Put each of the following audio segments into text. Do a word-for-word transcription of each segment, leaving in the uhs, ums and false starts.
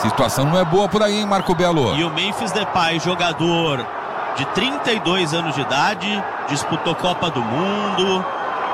Situação não é boa por aí, hein, Marco Belo? E o Memphis Depay, jogador de trinta e dois anos de idade, disputou Copa do Mundo.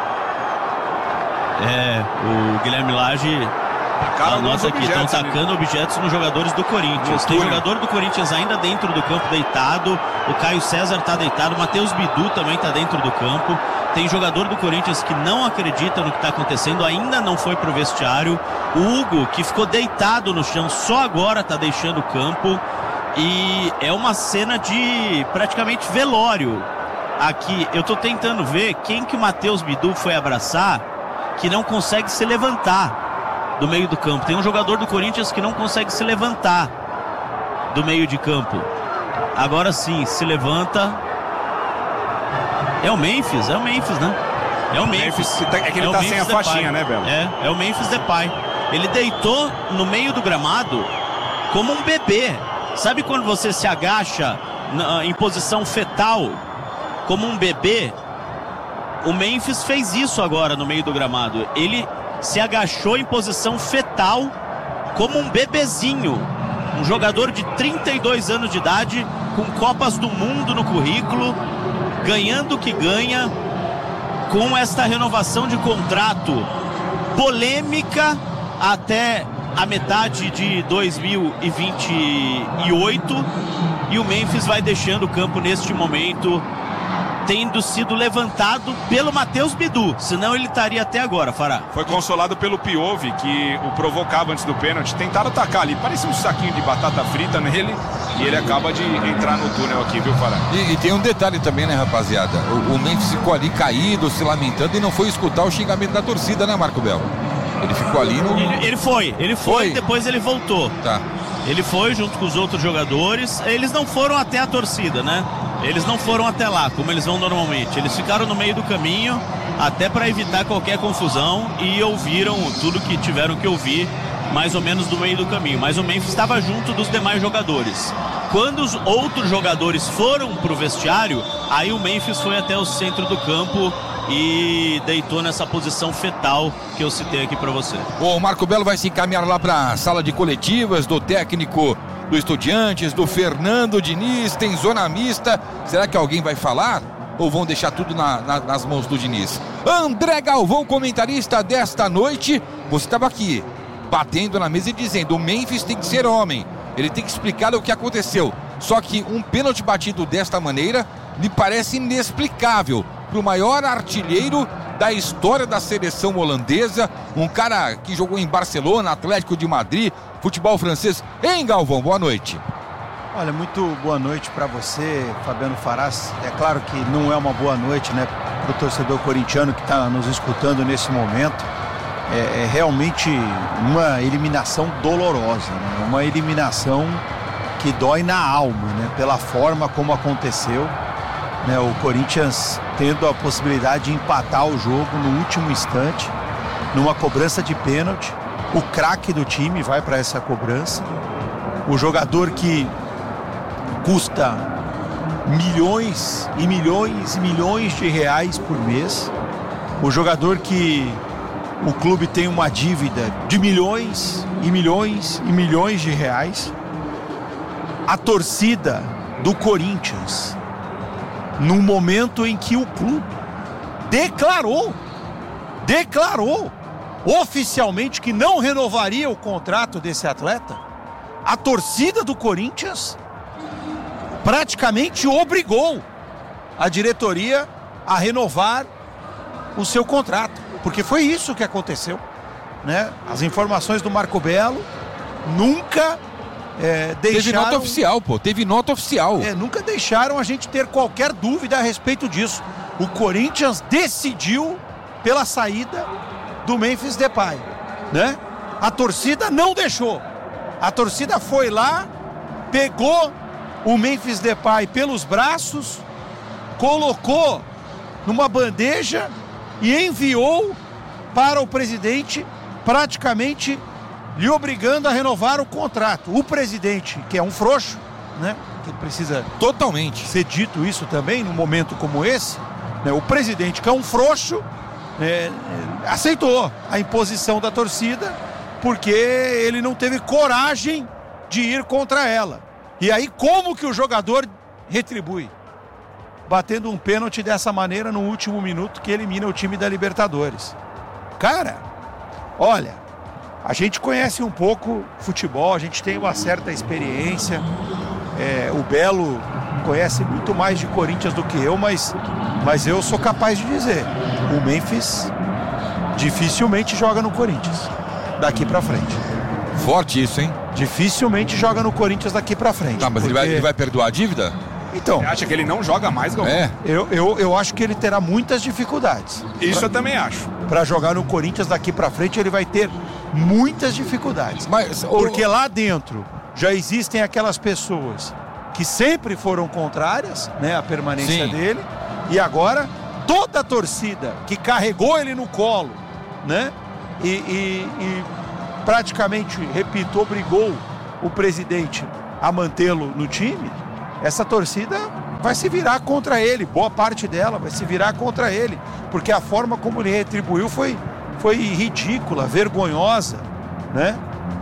É, o Guilherme Lage anota aqui, estão tacando objetos nos jogadores do Corinthians. Tem jogador do Corinthians ainda dentro do campo deitado. O Caio César está deitado. O Matheus Bidu também está dentro do campo. Tem jogador do Corinthians que não acredita no que está acontecendo, ainda não foi pro vestiário. O Hugo, que ficou deitado no chão, só agora está deixando o campo. E é uma cena de praticamente velório. Aqui, eu tô tentando ver quem que o Matheus Bidu foi abraçar, que não consegue se levantar do meio do campo. Tem um jogador do Corinthians que não consegue se levantar do meio de campo. Agora sim, se levanta. É o Memphis, é o Memphis, né? É o Memphis. É que ele é tá sem a Depay. faixinha, né, Belo? É, é o Memphis Depay. Ele deitou no meio do gramado como um bebê. Sabe quando você se agacha na, em posição fetal, como um bebê? O Memphis fez isso agora no meio do gramado. Ele se agachou em posição fetal, como um bebezinho. Um jogador de trinta e dois anos de idade, com Copas do Mundo no currículo, ganhando o que ganha, com esta renovação de contrato polêmica até a metade de dois mil e vinte e oito, e o Memphis vai deixando o campo neste momento, tendo sido levantado pelo Matheus Bidu, senão ele estaria até agora, Fará. Foi consolado pelo Piove, que o provocava antes do pênalti. Tentaram atacar ali, parecia um saquinho de batata frita nele, e ele acaba de entrar no túnel aqui, viu, Fará? E, e tem um detalhe também, né, rapaziada? O, o Memphis ficou ali caído, se lamentando, e não foi escutar o xingamento da torcida, né, Marco Belo? Ele ficou ali no... Ele, ele foi, ele foi, foi, depois ele voltou. Tá. Ele foi junto com os outros jogadores. Eles não foram até a torcida, né? Eles não foram até lá, como eles vão normalmente. Eles ficaram no meio do caminho, até para evitar qualquer confusão, e ouviram tudo que tiveram que ouvir, mais ou menos do meio do caminho. Mas o Memphis estava junto dos demais jogadores. Quando os outros jogadores foram pro vestiário, aí o Memphis foi até o centro do campo e deitou nessa posição fetal que eu citei aqui para você. Bom, o Marco Belo vai se encaminhar lá para a sala de coletivas do técnico do Estudiantes, do Fernando Diniz. Tem zona mista. Será que alguém vai falar? Ou vão deixar tudo na, na, nas mãos do Diniz? André Galvão, comentarista desta noite. Você estava aqui, batendo na mesa e dizendo: o Memphis tem que ser homem. Ele tem que explicar o que aconteceu. Só que um pênalti batido desta maneira me parece inexplicável para o maior artilheiro da história da seleção holandesa, um cara que jogou em Barcelona, Atlético de Madrid, futebol francês. Hein, Galvão? Boa noite. Olha, muito boa noite para você, Fabiano Farás. É claro que não é uma boa noite, né, para o torcedor corintiano que está nos escutando nesse momento. É, é realmente uma eliminação dolorosa, né? Uma eliminação que dói na alma, né, pela forma como aconteceu. Né, o Corinthians tendo a possibilidade de empatar o jogo no último instante, numa cobrança de pênalti. O craque do time vai para essa cobrança. O jogador que custa milhões e milhões e milhões de reais por mês. O jogador que o clube tem uma dívida de milhões e milhões e milhões de reais. A torcida do Corinthians, num momento em que o clube declarou, declarou oficialmente que não renovaria o contrato desse atleta, a torcida do Corinthians praticamente obrigou a diretoria a renovar o seu contrato, porque foi isso que aconteceu, né? As informações do Marco Belo nunca É, deixaram... Teve nota oficial, pô. Teve nota oficial. É, nunca deixaram a gente ter qualquer dúvida a respeito disso. O Corinthians decidiu pela saída do Memphis Depay, né? A torcida não deixou. A torcida foi lá, pegou o Memphis Depay pelos braços, colocou numa bandeja e enviou para o presidente, praticamente lhe obrigando a renovar o contrato. O presidente, que é um frouxo, né, que precisa totalmente ser dito isso também num momento como esse, né, o presidente, que é um frouxo, é, aceitou a imposição da torcida, porque ele não teve coragem de ir contra ela. E aí como que o jogador retribui? Batendo um pênalti dessa maneira no último minuto que elimina o time da Libertadores. Cara, olha, a gente conhece um pouco futebol, a gente tem uma certa experiência. É, o Belo conhece muito mais de Corinthians do que eu, mas, mas eu sou capaz de dizer, o Memphis dificilmente joga no Corinthians daqui pra frente. Forte isso, hein? Dificilmente joga no Corinthians daqui pra frente. Tá, mas porque... ele, vai, ele vai perdoar a dívida? Então, Você acha que ele não joga mais, Galvão? É. eu, eu, eu acho que ele terá muitas dificuldades. Isso pra, eu também acho. Pra jogar no Corinthians daqui pra frente, ele vai ter muitas dificuldades. Mas, Porque o... lá dentro já existem aquelas pessoas que sempre foram contrárias, né, à permanência Sim. dele. E agora, toda a torcida que carregou ele no colo, né? E, e, e praticamente, repito, obrigou o presidente a mantê-lo no time. Essa torcida vai se virar contra ele, boa parte dela vai se virar contra ele, porque a forma como ele retribuiu foi, foi ridícula, vergonhosa, né?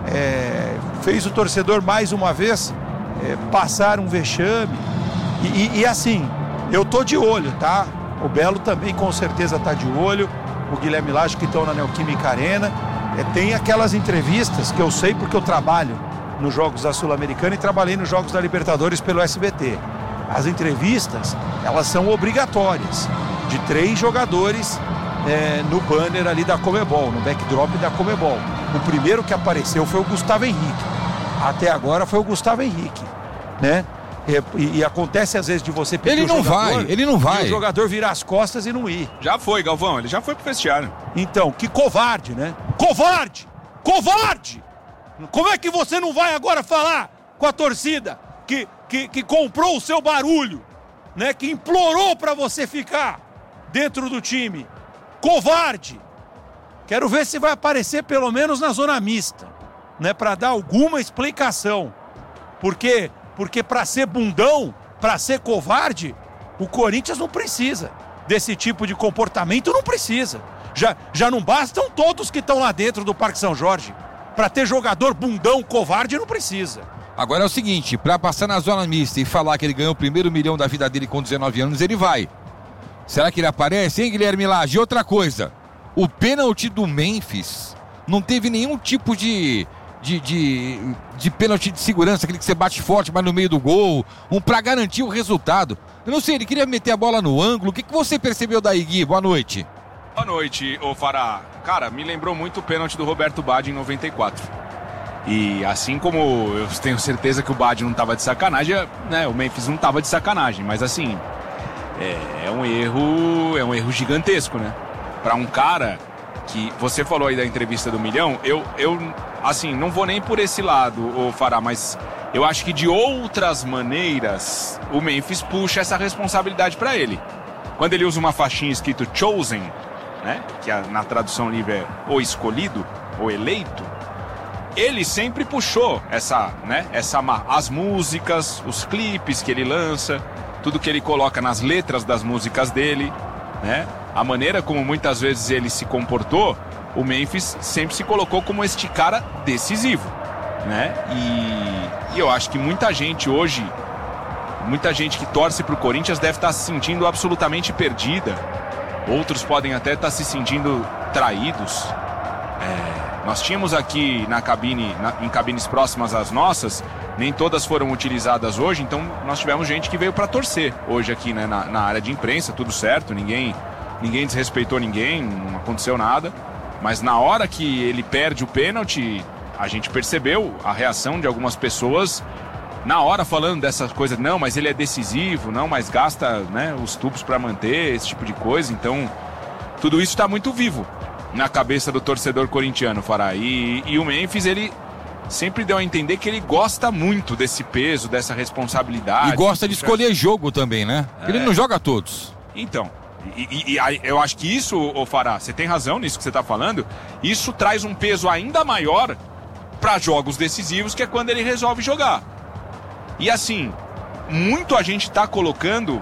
É, fez o torcedor mais uma vez é, passar um vexame. E, e, e assim, eu tô de olho, tá? O Belo também com certeza tá de olho, o Guilherme Lage que estão na Neoquímica Arena. É, tem aquelas entrevistas que eu sei porque eu trabalho nos Jogos da Sul-Americana e trabalhei nos Jogos da Libertadores pelo S B T. As entrevistas, elas são obrigatórias, de três jogadores é, no banner ali da Conmebol, no backdrop da Conmebol. O primeiro que apareceu foi o Gustavo Henrique. Até agora foi o Gustavo Henrique, né? E, e acontece às vezes de você pedir Ele não o jogador, vai, ele não vai. E o jogador virar as costas e não ir. Já foi, Galvão, ele já foi pro vestiário. Então, que covarde, né? Covarde! Covarde! Como é que você não vai agora falar com a torcida que, que, que comprou o seu barulho, né? Que implorou para você ficar dentro do time? Covarde! Quero ver se vai aparecer pelo menos na zona mista, né? Para dar alguma explicação. Porque, porque para ser bundão, para ser covarde, o Corinthians não precisa desse tipo de comportamento, não precisa. Já, já não bastam todos que estão lá dentro do Parque São Jorge. Para ter jogador bundão, covarde, não precisa. Agora é o seguinte, para passar na zona mista e falar que ele ganhou o primeiro milhão da vida dele com dezenove anos, ele vai. Será que ele aparece, hein, Guilherme Lage? E outra coisa, o pênalti do Memphis não teve nenhum tipo de, de, de, de pênalti de segurança, aquele que você bate forte, mas no meio do gol, um para garantir o resultado. Eu não sei, ele queria meter a bola no ângulo. O que, que você percebeu daí, Gui? Boa noite. Boa noite, ô Fará. Cara, me lembrou muito o pênalti do Roberto Baggio em noventa e quatro. E assim como eu tenho certeza que o Baggio não tava de sacanagem, né, o Memphis não tava de sacanagem, mas assim, é, é um erro, é um erro gigantesco, né? Pra um cara que, você falou aí da entrevista do milhão, eu, eu assim, não vou nem por esse lado, ô Fará, mas eu acho que de outras maneiras o Memphis puxa essa responsabilidade pra ele. Quando ele usa uma faixinha escrito Chosen, né, que na tradução livre é o escolhido, o eleito, ele sempre puxou essa, né, essa, as músicas, os clipes que ele lança, tudo que ele coloca nas letras das músicas dele, né, a maneira como muitas vezes ele se comportou, o Memphis sempre se colocou como este cara decisivo, né, e, e eu acho que muita gente hoje, muita gente que torce pro Corinthians deve estar se sentindo absolutamente perdida. Outros podem até estar se sentindo traídos. É, nós tínhamos aqui na cabine, na, em cabines próximas às nossas, nem todas foram utilizadas hoje, então nós tivemos gente que veio para torcer hoje aqui, né, na, na área de imprensa, tudo certo, ninguém, ninguém desrespeitou ninguém, não aconteceu nada. Mas na hora que ele perde o pênalti, a gente percebeu a reação de algumas pessoas na hora falando dessas coisas, não, mas ele é decisivo, não, mas gasta, né, os tubos para manter, esse tipo de coisa. Então, tudo isso está muito vivo na cabeça do torcedor corintiano, Fará. E, e o Memphis, ele sempre deu a entender que ele gosta muito desse peso, dessa responsabilidade. E gosta de escolher jogo também, né? É. Ele não joga todos. Então, e, e, e eu acho que isso, ô Fará, você tem razão nisso que você está falando, isso traz um peso ainda maior para jogos decisivos, que é quando ele resolve jogar. E assim, muito a gente tá colocando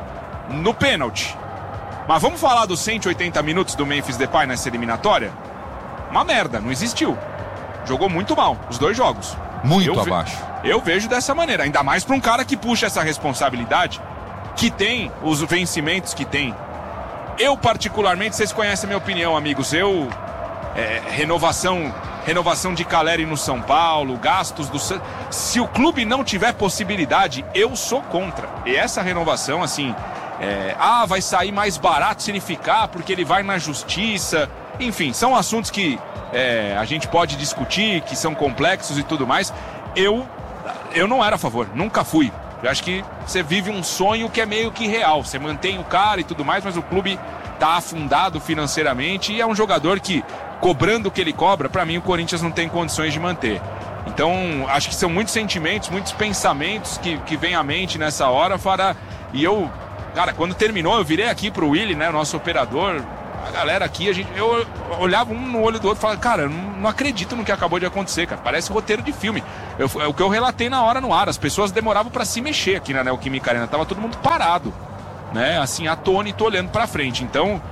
no pênalti. Mas vamos falar dos cento e oitenta minutos do Memphis Depay nessa eliminatória? Uma merda, não existiu. Jogou muito mal, os dois jogos. Muito eu abaixo. Ve- eu vejo dessa maneira, ainda mais para um cara que puxa essa responsabilidade, que tem os vencimentos que tem. Eu, particularmente, vocês conhecem a minha opinião, amigos, eu... É, renovação, renovação de Caleri no São Paulo, gastos do... Se o clube não tiver possibilidade, eu sou contra. E essa renovação, assim... É, ah, vai sair mais barato se ele ficar, porque ele vai na justiça. Enfim, são assuntos que é, a gente pode discutir, que são complexos e tudo mais. Eu, eu não era a favor, nunca fui. Eu acho que você vive um sonho que é meio que real. Você mantém o cara e tudo mais, mas o clube tá afundado financeiramente e é um jogador que, cobrando o que ele cobra, para mim o Corinthians não tem condições de manter. Então, acho que são muitos sentimentos, muitos pensamentos que, que vêm à mente nessa hora, para... E eu... Cara, quando terminou, eu virei aqui pro Willi, né, nosso operador, a galera aqui, a gente, eu olhava um no olho do outro e falava, cara, eu não, não acredito no que acabou de acontecer, cara, parece roteiro de filme. Eu, é o que eu relatei na hora no ar, as pessoas demoravam pra se mexer aqui na Neoquímica Arena, tava todo mundo parado, né, assim, atônito, olhando pra frente. Então,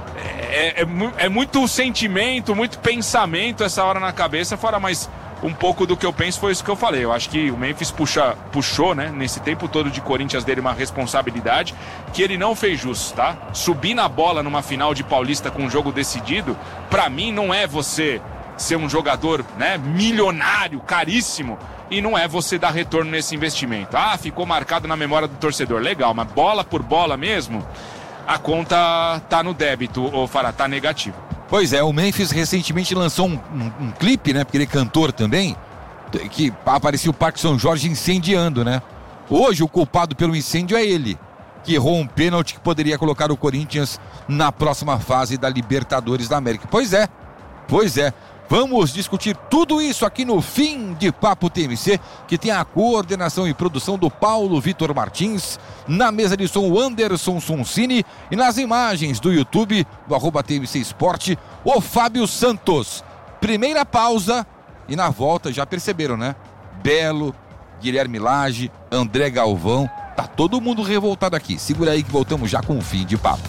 é, é, é muito sentimento, muito pensamento essa hora na cabeça, fora, mas... Um pouco do que eu penso foi isso que eu falei. Eu acho que o Memphis puxa, puxou, né, nesse tempo todo de Corinthians dele, uma responsabilidade que ele não fez jus, tá? Subir na bola numa final de Paulista com um jogo decidido, pra mim não é você ser um jogador, né, milionário, caríssimo, e não é você dar retorno nesse investimento. Ah, ficou marcado na memória do torcedor. Legal, mas bola por bola mesmo, a conta tá no débito, ou Fará, tá negativo. Pois é, o Memphis recentemente lançou um, um, um clipe, né, porque ele é cantor também, que aparecia o Parque São Jorge incendiando, né? Hoje o culpado pelo incêndio é ele, que errou um pênalti que poderia colocar o Corinthians na próxima fase da Libertadores da América. Pois é, pois é. Vamos discutir tudo isso aqui no Fim de Papo T M C, que tem a coordenação e produção do Paulo Vitor Martins, na mesa de som o Anderson Soncini e nas imagens do YouTube, do arroba T M C Esporte, o Fábio Santos. Primeira pausa e na volta, já perceberam, né? Belo, Guilherme Lage, André Galvão, tá todo mundo revoltado aqui. Segura aí que voltamos já com o Fim de Papo.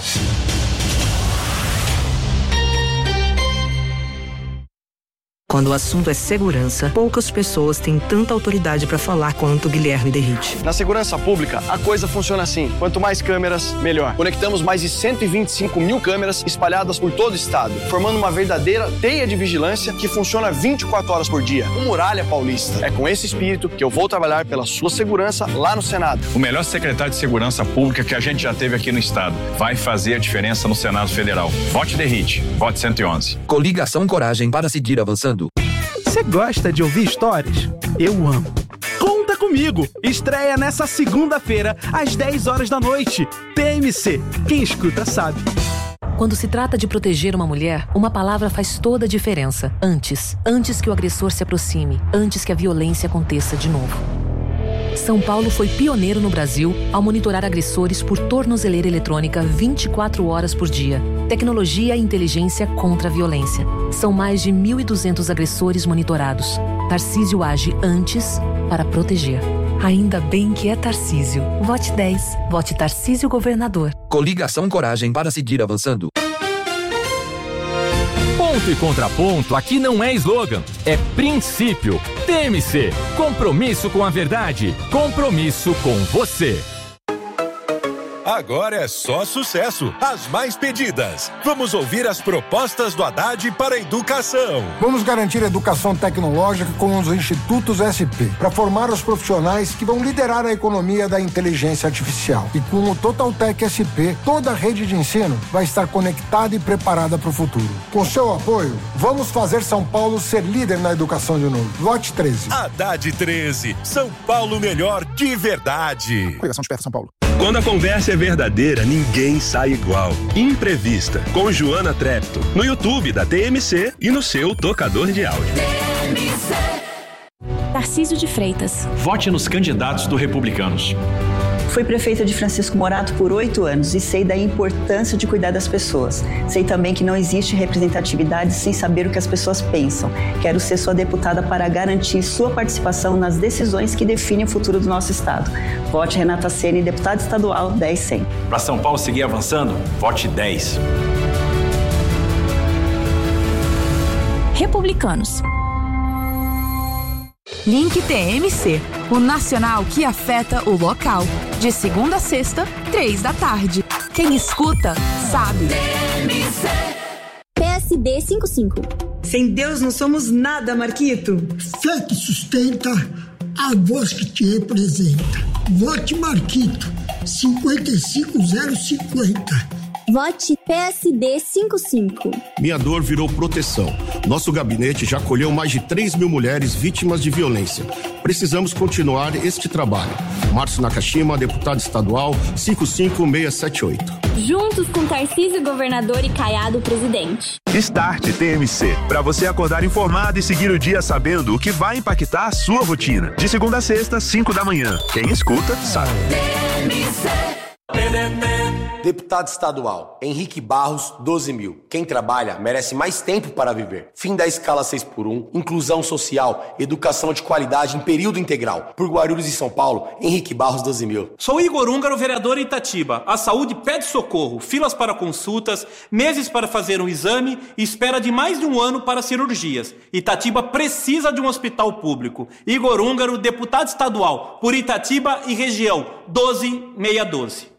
Quando o assunto é segurança, poucas pessoas têm tanta autoridade para falar quanto Guilherme Derrite. Na segurança pública, a coisa funciona assim. Quanto mais câmeras, melhor. Conectamos mais de cento e vinte e cinco mil câmeras espalhadas por todo o estado, formando uma verdadeira teia de vigilância que funciona vinte e quatro horas por dia. O Muralha Paulista. É com esse espírito que eu vou trabalhar pela sua segurança lá no Senado. O melhor secretário de segurança pública que a gente já teve aqui no estado. Vai fazer a diferença no Senado Federal. Vote Derrite. Vote cento e onze. Coligação Coragem para seguir avançando. Você gosta de ouvir histórias? Eu amo. Conta comigo! Estreia nessa segunda-feira, às dez horas da noite. T M C. Quem escuta sabe. Quando se trata de proteger uma mulher, uma palavra faz toda a diferença. Antes. Antes que o agressor se aproxime. Antes que a violência aconteça de novo. São Paulo foi pioneiro no Brasil ao monitorar agressores por tornozeleira eletrônica vinte e quatro horas por dia. Tecnologia e inteligência contra a violência. São mais de mil e duzentos agressores monitorados. Tarcísio age antes para proteger. Ainda bem que é Tarcísio. Vote dez. Vote Tarcísio Governador. Coligação Coragem para seguir avançando. Ponto e contraponto aqui não é slogan, é princípio. T M C, compromisso com a verdade, compromisso com você. Agora é só sucesso, as mais pedidas. Vamos ouvir as propostas do Haddad para a educação. Vamos garantir a educação tecnológica com os institutos S P, para formar os profissionais que vão liderar a economia da inteligência artificial. E com o Totaltec S P, toda a rede de ensino vai estar conectada e preparada para o futuro. Com seu apoio, vamos fazer São Paulo ser líder na educação de novo. Vote treze. Haddad treze, São Paulo melhor de verdade. Coligação Desperta São Paulo. Quando a conversa é verdadeira, ninguém sai igual. Imprevista, com Joana Trepto, no YouTube da T M C e no seu tocador de áudio. Tarcísio de Freitas. Vote nos candidatos do Republicanos. Fui prefeita de Francisco Morato por oito anos e sei da importância de cuidar das pessoas. Sei também que não existe representatividade sem saber o que as pessoas pensam. Quero ser sua deputada para garantir sua participação nas decisões que definem o futuro do nosso estado. Vote Renata Ceni, deputada estadual dez cem. Para São Paulo seguir avançando, vote dez. Republicanos. Link T M C, o nacional que afeta o local. De segunda a sexta, três da tarde. Quem escuta, sabe. P S D cinquenta e cinco. Sem Deus não somos nada, Marquito. Fé que sustenta, a voz que te representa. Vote Marquito, cinquenta e cinco zero cinquenta. Vote P S D cinquenta e cinco. Minha dor virou proteção. Nosso gabinete já acolheu mais de três mil mulheres vítimas de violência. Precisamos continuar este trabalho. Márcio Nakashima, deputado estadual, cinco cinco seis sete oito. Juntos com Tarcísio, governador, e Caiado, presidente. Start T M C, para você acordar informado e seguir o dia sabendo o que vai impactar a sua rotina. De segunda a sexta, cinco da manhã. Quem escuta, sabe. T M C. Deputado estadual, Henrique Barros, doze mil. Quem trabalha merece mais tempo para viver. Fim da escala seis por um, inclusão social, educação de qualidade em período integral. Por Guarulhos e São Paulo, Henrique Barros, doze mil. Sou Igor Húngaro, vereador em Itatiba. A saúde pede socorro, filas para consultas, meses para fazer um exame e espera de mais de um ano para cirurgias. Itatiba precisa de um hospital público. Igor Húngaro, deputado estadual, por Itatiba e região, doze mil seiscentos e doze.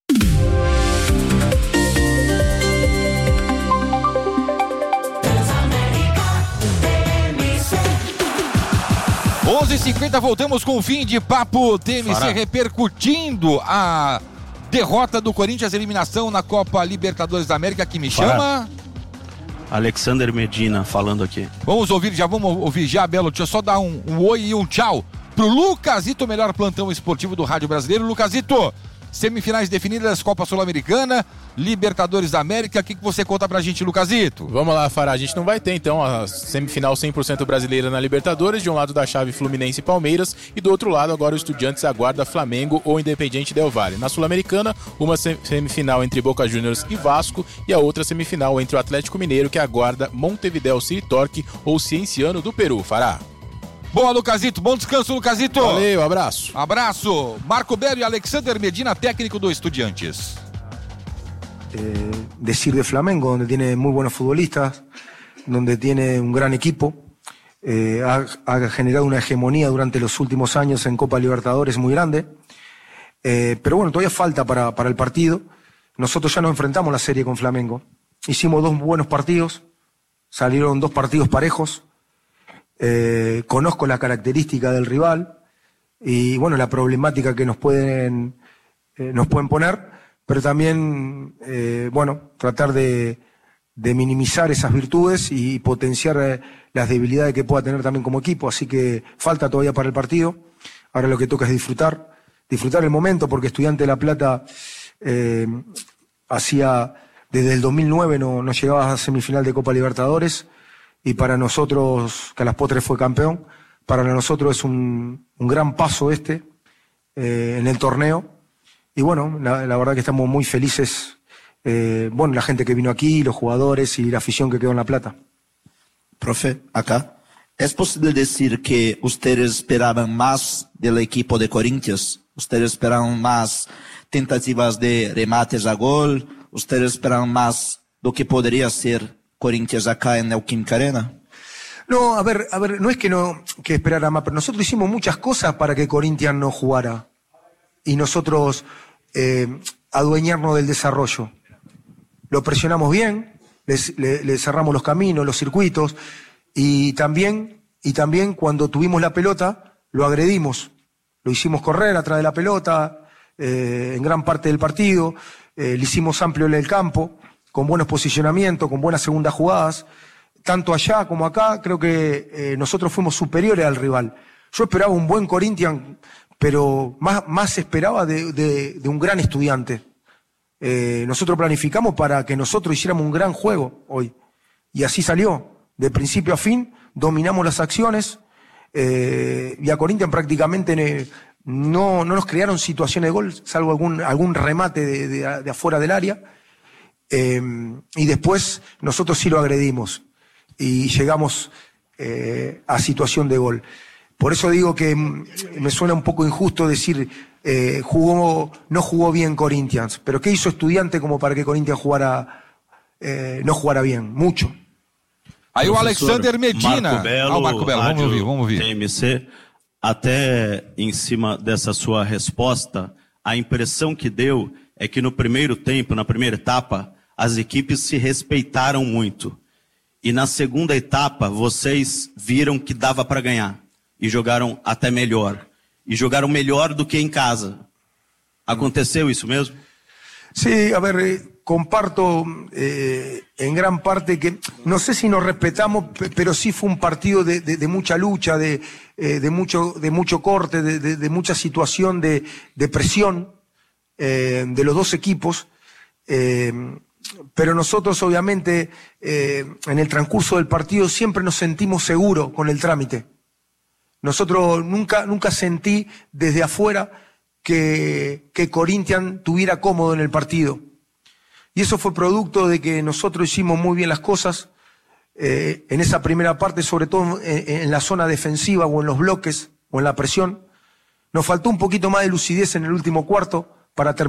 onze e cinquenta, voltamos com o fim de Papo T M C, Fará. Repercutindo a derrota do Corinthians, eliminação na Copa Libertadores da América, que me Fará. chama... Alexander Medina falando aqui. Vamos ouvir, já vamos ouvir já, Belo. Deixa eu só dar um, um oi e um tchau pro Lucasito, melhor plantão esportivo do Rádio Brasileiro. Lucasito, semifinais definidas, Copa Sul-Americana, Libertadores da América, o que, que você conta pra gente, Lucasito? Vamos lá, Fará, a gente não vai ter então a semifinal cem por cento brasileira na Libertadores, de um lado da chave Fluminense e Palmeiras, e do outro lado agora o Estudiantes aguarda Flamengo ou Independiente Del Valle. Na Sul-Americana, uma semifinal entre Boca Juniors e Vasco, e a outra semifinal entre o Atlético Mineiro, que aguarda Montevideo City Torque ou Cienciano do Peru, Fará. Boa, Lucasito. Bom descanso, Lucasito. Valeu, abraço. Abraço. Marco Belo e Alexander Medina, técnico do Estudiantes. Eh, decir de Flamengo, donde tiene muy buenos futbolistas, donde tiene un gran equipo, eh, ha, ha generado una hegemonía durante los últimos años en Copa Libertadores muy grande, eh, pero bueno, todavía falta para, para el partido. Nosotros ya nos enfrentamos la serie con Flamengo, hicimos dos buenos partidos, salieron dos partidos parejos. Eh, conozco la característica del rival y bueno, la problemática que nos pueden, eh, nos pueden poner, pero también, eh, bueno, tratar de, de minimizar esas virtudes y potenciar eh, las debilidades que pueda tener también como equipo, así que falta todavía para el partido. Ahora lo que toca es disfrutar, disfrutar el momento, porque Estudiante de La Plata eh, hacía, desde el dos mil nueve no, no llegaba a semifinal de Copa Libertadores. Y para nosotros, que a las postres fue campeón, para nosotros es un, un gran paso este eh, en el torneo. Y bueno, la, la verdad que estamos muy felices, eh, bueno, la gente que vino aquí, los jugadores y la afición que quedó en La Plata. Profe, acá, ¿es posible decir que ustedes esperaban más del equipo de Corinthians? ¿Ustedes esperaban más tentativas de remates a gol? ¿Ustedes esperaban más lo que podría ser Corinthians acá en Neoquímica Arena? No, a ver, a ver, no es que no que esperara más, pero nosotros hicimos muchas cosas para que Corinthians no jugara y nosotros eh, adueñarnos del desarrollo. Lo presionamos bien, les, le, le cerramos los caminos, los circuitos y también y también cuando tuvimos la pelota lo agredimos, lo hicimos correr atrás de la pelota eh, en gran parte del partido, eh, le hicimos amplio en el campo, con buenos posicionamientos, con buenas segundas jugadas, tanto allá como acá, creo que eh, nosotros fuimos superiores al rival. Yo esperaba un buen Corinthians, pero más, más esperaba de, de, de un gran Estudiante. Eh, nosotros planificamos para que nosotros hiciéramos un gran juego hoy, y así salió, de principio a fin, dominamos las acciones, eh, y a Corinthians prácticamente no, no nos crearon situaciones de gol, salvo algún, algún remate de, de, de afuera del área. Eh, y después nosotros sí lo agredimos y llegamos eh, a situación de gol. Por eso digo que me suena un poco injusto decir eh, jugó, no jugó bien Corinthians, pero ¿qué hizo Estudiante como para que Corinthians jugara, eh, no jugara bien? Mucho. Aí o Alexander Medina. Marco Belo, ah, o Marco Belo, vamos ouvir, vamos ouvir. T M C, até em cima dessa sua resposta, a impressão que deu é que no primeiro tempo, na primeira etapa, as equipes se respeitaram muito. E na segunda etapa, vocês viram que dava para ganhar. E jogaram até melhor. E jogaram melhor do que em casa. ¿Aconteceu isso mesmo? Sí, a ver, comparto eh, en gran parte que, no sé si nos respetamos, pero sí fue un partido de, de, de mucha lucha, de, eh, de, mucho, de mucho corte, de, de, de mucha situación de, de presión eh, de los dos equipos. Eh, pero nosotros obviamente eh, en el transcurso del partido siempre nos sentimos seguros con el trámite. Nosotros nunca, nunca sentí desde afuera que, que Corinthians tuviera cómodo en el partido. Y eso fue producto de que nosotros hicimos muy bien las cosas eh, en esa primera parte, sobre todo en, en la zona defensiva o en los bloques o en la presión. Nos faltó un poquito más de lucidez en el último cuarto para terminar.